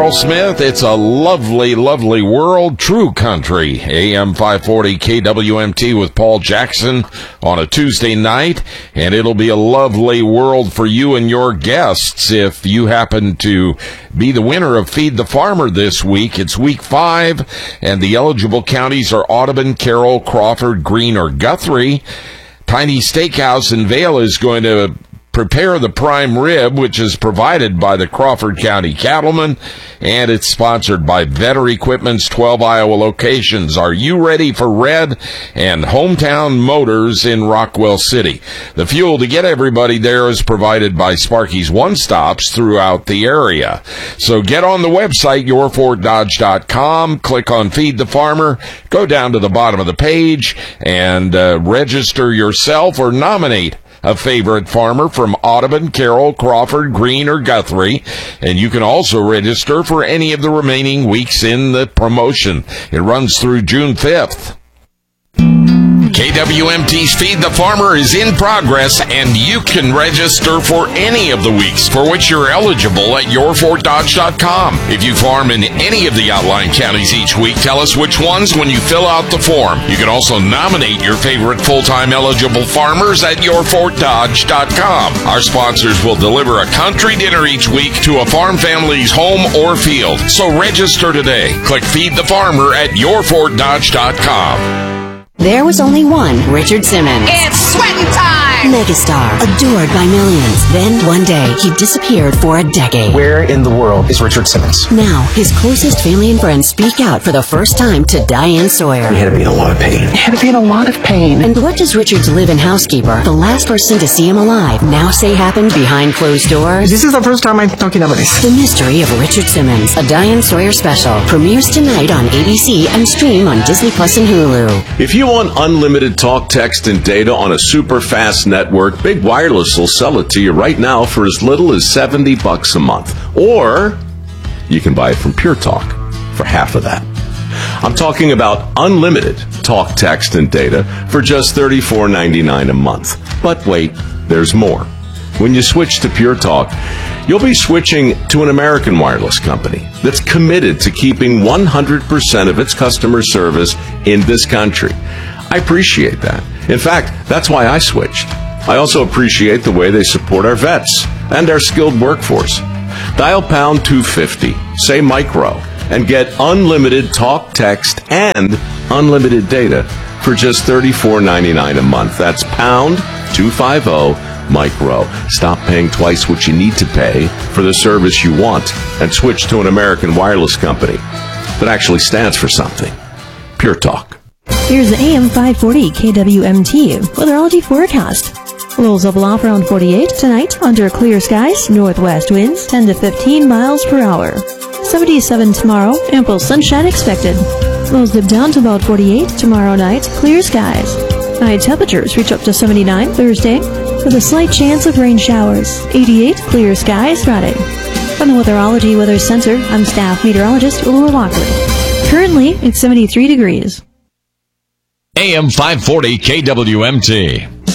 Carl Smith. It's a lovely, lovely world. True Country. AM 540 KWMT with Paul Jackson on a Tuesday night. And it'll be a lovely world for you and your guests if you happen to be the winner of Feed the Farmer this week. It's week 5, and the eligible counties are Audubon, Carroll, Crawford, Greene, or Guthrie. Tiny Steakhouse in Vail is going to prepare the prime rib, which is provided by the Crawford County Cattlemen, and it's sponsored by Vetter Equipment's 12 Iowa locations. Are you ready for red? And Hometown Motors in Rockwell City. The fuel to get everybody there is provided by Sparky's One Stops throughout the area. So get on the website, yourfortdodge.com, click on Feed the Farmer, go down to the bottom of the page, and register yourself or nominate a favorite farmer from Audubon, Carroll, Crawford, Greene, or Guthrie. And you can also register for any of the remaining weeks in the promotion. It runs through June 5th. KWMT's Feed the Farmer is in progress, and you can register for any of the weeks for which you're eligible at yourfortdodge.com. If you farm in any of the outlying counties each week, tell us which ones when you fill out the form. You can also nominate your favorite full-time eligible farmers at yourfortdodge.com. Our sponsors will deliver a country dinner each week to a farm family's home or field. So register today. Click Feed the Farmer at yourfortdodge.com. There was only one Richard Simmons. It's sweating time! Megastar, adored by millions. Then, one day, he disappeared for a decade. Where in the world is Richard Simmons? Now, his closest family and friends speak out for the first time to Diane Sawyer. He had to be in a lot of pain. He had to be in a lot of pain. And what does Richard's live-in housekeeper, the last person to see him alive, now say happened behind closed doors? This is the first time I'm talking about this. The Mystery of Richard Simmons, a Diane Sawyer special, premieres tonight on ABC and stream on Disney Plus and Hulu. If you want unlimited talk, text, and data on a super fast network, Big Wireless will sell it to you right now for as little as $70 a month. Or you can buy it from Pure Talk for half of that. I'm talking about unlimited talk, text, and data for just $34.99 a month. But wait, there's more. When you switch to Pure Talk, you'll be switching to an American wireless company that's committed to keeping 100% of its customer service in this country. I appreciate that. In fact, that's why I switched. I also appreciate the way they support our vets and our skilled workforce. Dial pound 250, say micro, and get unlimited talk, text, and unlimited data for just $34.99 a month. That's pound 250 micro. Stop paying twice what you need to pay for the service you want and switch to an American wireless company that actually stands for something. Pure Talk. Here's the AM 540 KWMT weatherology forecast. Lows level off around 48 tonight under clear skies, northwest winds 10 to 15 miles per hour. 77 tomorrow, ample sunshine expected. Lows dip down to about 48 tomorrow night, clear skies. High temperatures reach up to 79 Thursday with a slight chance of rain showers. 88 clear skies Friday. From the Weatherology Weather Center, I'm staff meteorologist Laura Lockley. Currently, it's 73 degrees. AM 540 KWMT.